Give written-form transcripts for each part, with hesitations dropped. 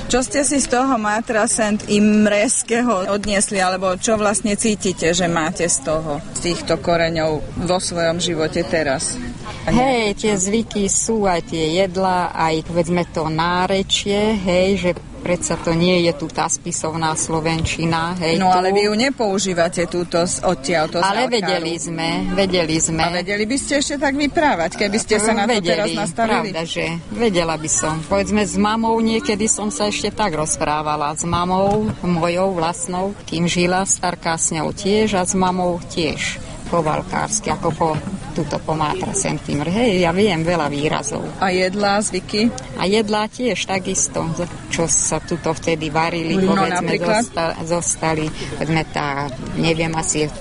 Čo ste si z toho Matra Szent Imreského odniesli, alebo čo vlastne cítite, že máte z toho, z týchto koreňov vo svojom živote teraz? Hej, tie zvyky sú aj tie jedlá, aj povedzme to nárečie, hej, že predsa to nie je tu tá spisovná slovenčina, hej. No ale vy ju nepoužívate túto odtiaľto z Ale Alkáru. vedeli sme. A vedeli by ste ešte tak vyprávať, keby ste sa na to teraz nastavili? Pravda, že vedela by som. Povedzme, s mamou niekedy som sa ešte tak rozprávala. S mamou, mojou vlastnou, kým žila, starka s ňou tiež a s mamou tiež. Po valkársky, ako po Matra Szent Imre. Hej, ja viem veľa výrazov. A jedlá, zvyky? A jedlá tiež takisto, čo sa tuto vtedy varili, no, povedzme, zostali, povedzme tá, neviem, asi je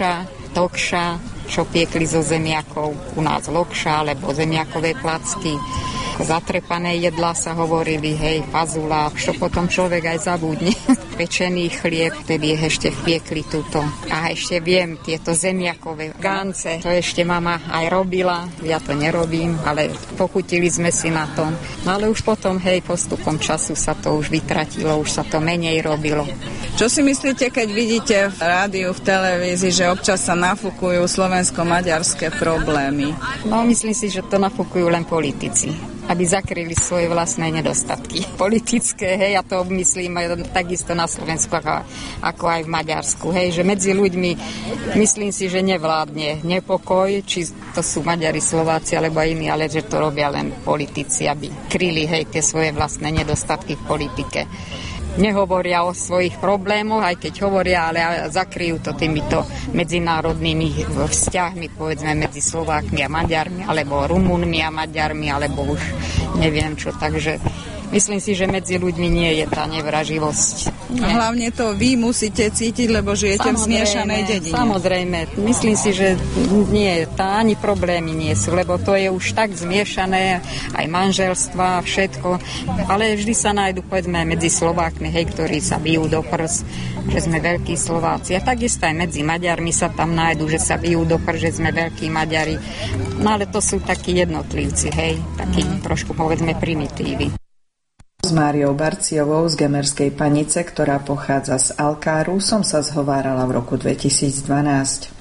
tokša, čo piekli zo zemiakov, u nás lokša, alebo zemiakové placky. Zatrepané jedlá sa hovorili, hej, fazula, čo potom človek aj zabudne. Pečený chlieb, vtedy ešte piekli túto. A ešte viem, tieto zemiakové gánce, to ešte mama aj robila, ja to nerobím, ale pochutili sme si na tom. No ale už potom, hej, postupom času sa to už vytratilo, už sa to menej robilo. Čo si myslíte, keď vidíte v rádiu, v televízii, že občas sa nafúkujú slovensko-maďarské problémy? No, myslím si, že to nafúkujú len politici, aby zakryli svoje vlastné nedostatky politické, hej, a to myslím takisto na Slovensku, ako aj v Maďarsku, hej, že medzi ľuďmi myslím si, že nevládne nepokoj, či to sú Maďari, Slováci alebo iní, ale že to robia len politici, aby kryli, hej, tie svoje vlastné nedostatky v politike. Nehovoria o svojich problémoch, aj keď hovoria, ale zakryjú to týmito medzinárodnými vzťahmi, povedzme medzi Slovákmi a Maďarmi, alebo Rumunmi a Maďarmi, alebo už neviem čo, takže myslím si, že medzi ľuďmi nie je tá nevraživosť. A hlavne to vy musíte cítiť, lebo žijete v zmiešanej dedine. Samozrejme, myslím si, že nie, tá ani problémy nie sú, lebo to je už tak zmiešané, aj manželstva, všetko, ale vždy sa nájdu, povedzme, medzi Slovákmi, hej, ktorí sa bijú do prs, že sme veľkí Slováci. A takisto aj medzi Maďarmi sa tam nájdu, že sa bijú do prs, že sme veľkí Maďari. No ale to sú takí jednotlivci, hej, takí trošku, povedzme, primitívy. S Máriou Barciovou z Gemerskej Panice, ktorá pochádza z Alkáru, som sa zhovárala v roku 2012.